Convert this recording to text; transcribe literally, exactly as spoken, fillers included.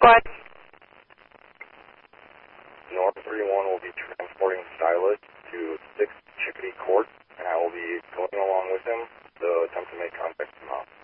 What? North thirty-one will be transporting Silas to six Chickadee Court, and I will be going along with him to attempt to make contact somehow.